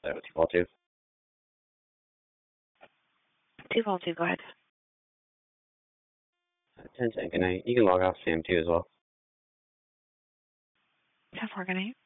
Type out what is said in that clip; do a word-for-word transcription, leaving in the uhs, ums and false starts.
That was two four two. two four two, go ahead. ten ten, good night. You can log off Sam too as well. ten four, good night.